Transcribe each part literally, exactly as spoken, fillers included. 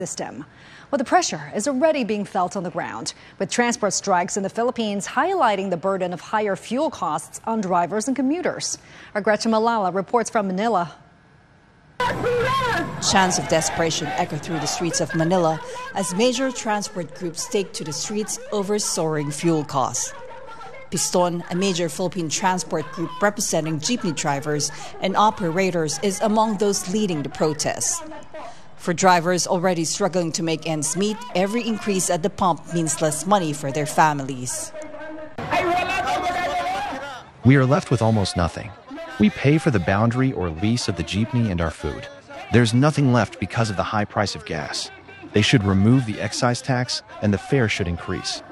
system. Well, the pressure is already being felt on the ground, with transport strikes in the Philippines highlighting the burden of higher fuel costs on drivers and commuters. Our Gretchen Malala reports from Manila. Chants of desperation echo through the streets of Manila as major transport groups take to the streets over soaring fuel costs. Piston, a major Philippine transport group representing jeepney drivers and operators, is among those leading the protests. For drivers already struggling to make ends meet, every increase at the pump means less money for their families. We are left with almost nothing. We pay for the boundary or lease of the jeepney and our food. There's nothing left because of the high price of gas. They should remove the excise tax and the fare should increase.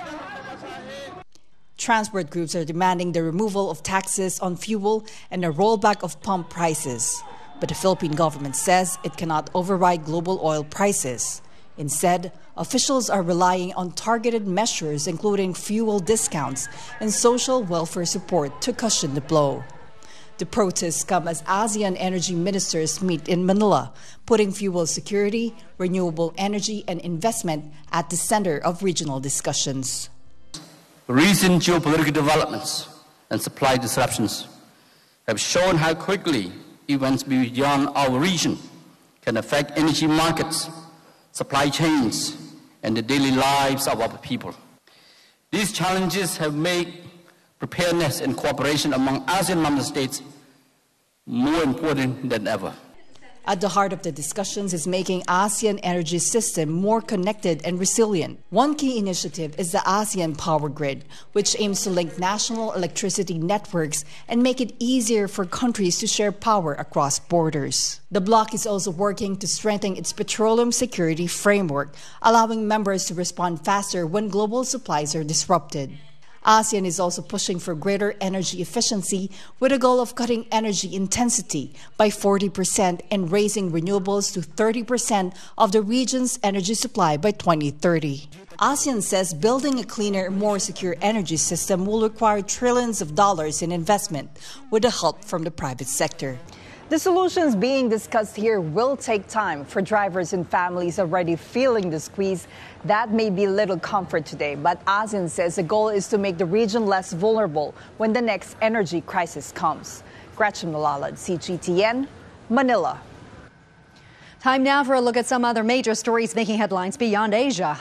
Transport groups are demanding the removal of taxes on fuel and a rollback of pump prices. But the Philippine government says it cannot override global oil prices. Instead, officials are relying on targeted measures including fuel discounts and social welfare support to cushion the blow. The protests come as ASEAN energy ministers meet in Manila, putting fuel security, renewable energy and investment at the center of regional discussions. Recent geopolitical developments and supply disruptions have shown how quickly events beyond our region can affect energy markets, supply chains, and the daily lives of our people. These challenges have made preparedness and cooperation among ASEAN member states more important than ever. At the heart of the discussions is making ASEAN energy system more connected and resilient. One key initiative is the ASEAN Power Grid, which aims to link national electricity networks and make it easier for countries to share power across borders. The bloc is also working to strengthen its petroleum security framework, allowing members to respond faster when global supplies are disrupted. ASEAN is also pushing for greater energy efficiency with a goal of cutting energy intensity by forty percent and raising renewables to thirty percent of the region's energy supply by twenty thirty. ASEAN says building a cleaner, more secure energy system will require trillions of dollars in investment with the help from the private sector. The solutions being discussed here will take time. For drivers and families already feeling the squeeze, that may be little comfort today. But ASEAN says the goal is to make the region less vulnerable when the next energy crisis comes. Gretchen Malala, C G T N, Manila. Time now for a look at some other major stories making headlines beyond Asia.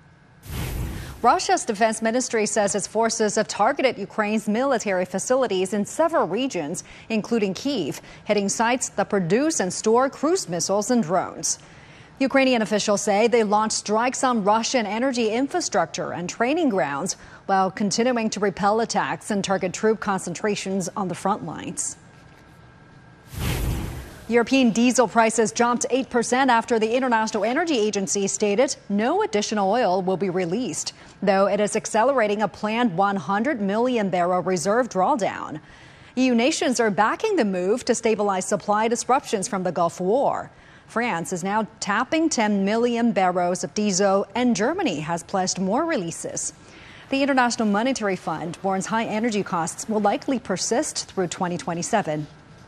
Russia's defense ministry says its forces have targeted Ukraine's military facilities in several regions, including Kyiv, hitting sites that produce and store cruise missiles and drones. Ukrainian officials say they launched strikes on Russian energy infrastructure and training grounds while continuing to repel attacks and target troop concentrations on the front lines. European diesel prices jumped eight percent after the International Energy Agency stated no additional oil will be released, though it is accelerating a planned one hundred million barrel reserve drawdown. E U nations are backing the move to stabilize supply disruptions from the Gulf War. France is now tapping ten million barrels of diesel, and Germany has pledged more releases. The International Monetary Fund warns high energy costs will likely persist through twenty twenty-seven.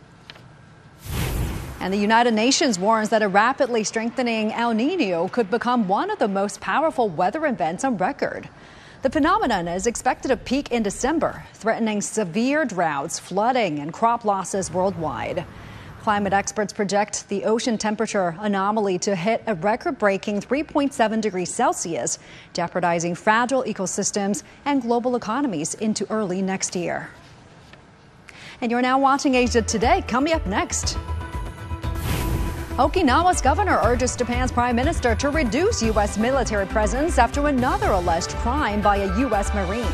And the United Nations warns that a rapidly strengthening El Niño could become one of the most powerful weather events on record. The phenomenon is expected to peak in December, threatening severe droughts, flooding, and crop losses worldwide. Climate experts project the ocean temperature anomaly to hit a record-breaking three point seven degrees Celsius, jeopardizing fragile ecosystems and global economies into early next year. And you're now watching Asia Today. Coming up next. Okinawa's governor urges Japan's prime minister to reduce U S military presence after another alleged crime by a U S Marine.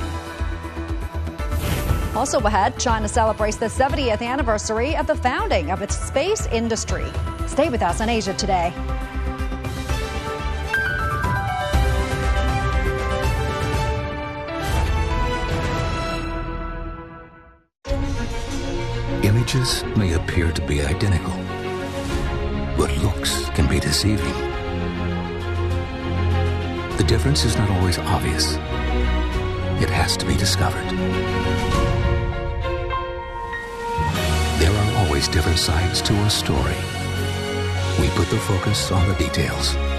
Also ahead, China celebrates the seventieth anniversary of the founding of its space industry. Stay with us on Asia Today. Images may appear to be identical, but looks can be deceiving. The difference is not always obvious. It has to be discovered. There are always different sides to a story. We put the focus on the details.